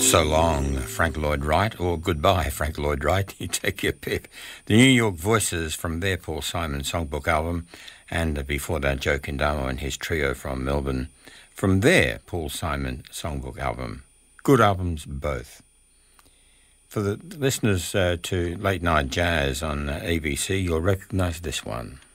So Long, Frank Lloyd Wright, or Goodbye, Frank Lloyd Wright, you take your pick. The New York Voices from their Paul Simon Songbook album, and before that Joe Kendamo and his trio from Melbourne from their Paul Simon Songbook album. Good albums both. For the listeners to Late Night Jazz on ABC, you'll recognise this one.